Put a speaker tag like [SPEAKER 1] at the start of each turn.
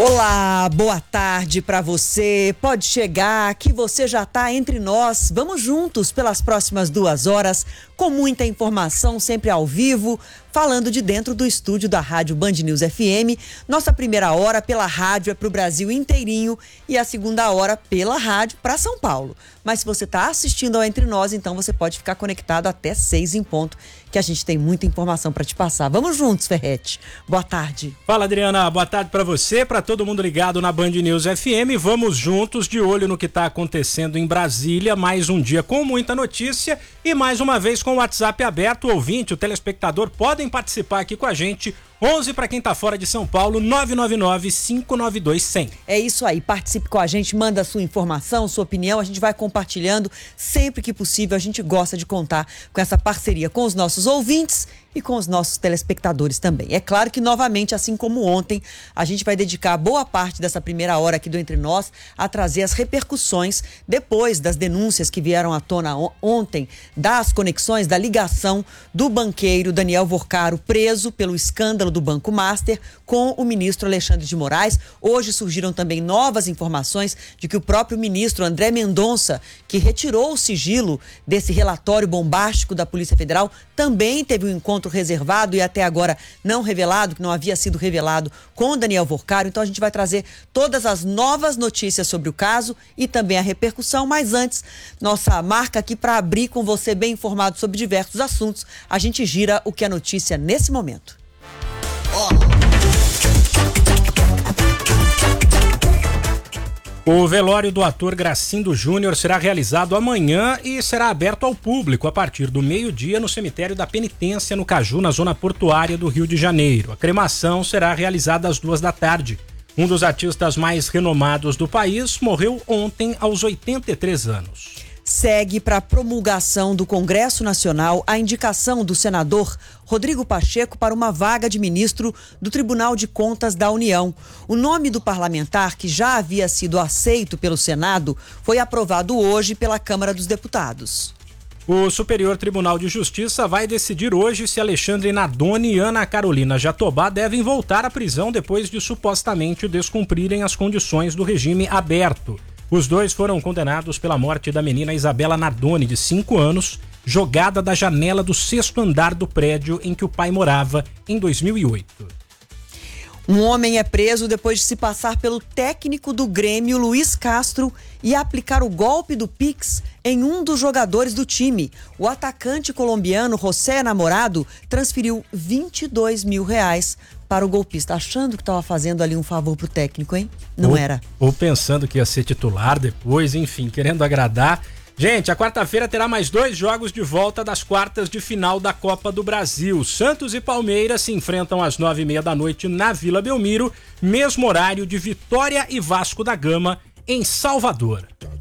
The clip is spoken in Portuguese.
[SPEAKER 1] Olá, boa tarde para você. Pode chegar que você já está entre nós. Vamos juntos pelas próximas 2 horas com muita informação, sempre ao vivo, falando de dentro do estúdio da Rádio Band News FM. Nossa primeira hora pela rádio é para o Brasil inteirinho e a segunda hora pela rádio para São Paulo. Mas se você está assistindo ao Entre Nós, então você pode ficar conectado até 6 em ponto, que a gente tem muita informação para te passar. Vamos juntos, Ferretti. Boa tarde.
[SPEAKER 2] Fala, Adriana. Boa tarde para você, para todo mundo ligado na Band News FM. Vamos juntos, de olho no que está acontecendo em Brasília. Mais um dia com muita notícia e mais uma vez com o WhatsApp aberto. O ouvinte, o telespectador podem participar aqui com a gente. 11 para quem tá fora de São Paulo, 999-592-100.
[SPEAKER 1] É isso aí, participe com a gente, manda a sua informação, sua opinião, a gente vai compartilhando sempre que possível. A gente gosta de contar com essa parceria com os nossos ouvintes e com os nossos telespectadores também. É claro que, novamente, assim como ontem, a gente vai dedicar boa parte dessa primeira hora aqui do Entre Nós a trazer as repercussões depois das denúncias que vieram à tona ontem, das conexões, da ligação do banqueiro Daniel Vorcaro, preso pelo escândalo do Banco Master, com o ministro Alexandre de Moraes. Hoje surgiram também novas informações de que o próprio ministro André Mendonça, que retirou o sigilo desse relatório bombástico da Polícia Federal, também teve um encontro reservado e até agora não revelado, que não havia sido revelado, com Daniel Vorcaro. Então a gente vai trazer todas as novas notícias sobre o caso e também a repercussão, mas antes, nossa marca aqui para abrir com você bem informado sobre diversos assuntos, a gente gira o que é notícia nesse momento.
[SPEAKER 2] O velório do ator Gracindo Júnior será realizado amanhã e será aberto ao público a partir do meio-dia no cemitério da Penitência, no Caju, na zona portuária do Rio de Janeiro. A cremação será realizada às 14h. Um dos artistas mais renomados do país morreu ontem aos 83 anos.
[SPEAKER 1] Segue para a promulgação do Congresso Nacional a indicação do senador Rodrigo Pacheco para uma vaga de ministro do Tribunal de Contas da União. O nome do parlamentar, que já havia sido aceito pelo Senado, foi aprovado hoje pela Câmara dos Deputados.
[SPEAKER 2] O Superior Tribunal de Justiça vai decidir hoje se Alexandre Nardoni e Ana Carolina Jatobá devem voltar à prisão depois de supostamente descumprirem as condições do regime aberto. Os dois foram condenados pela morte da menina Isabela Nardoni, de 5 anos, jogada da janela do 6º andar do prédio em que o pai morava em 2008.
[SPEAKER 1] Um homem é preso depois de se passar pelo técnico do Grêmio, Luiz Castro, e aplicar o golpe do Pix em um dos jogadores do time. O atacante colombiano José Namorado transferiu R$22 mil para o golpista, achando que estava fazendo ali um favor pro técnico, hein? Não era.
[SPEAKER 2] Ou pensando que ia ser titular depois, enfim, querendo agradar. Gente, a quarta-feira terá mais 2 jogos de volta das quartas de final da Copa do Brasil. Santos e Palmeiras se enfrentam às 9h30 na Vila Belmiro, mesmo horário de Vitória e Vasco da Gama, em Salvador.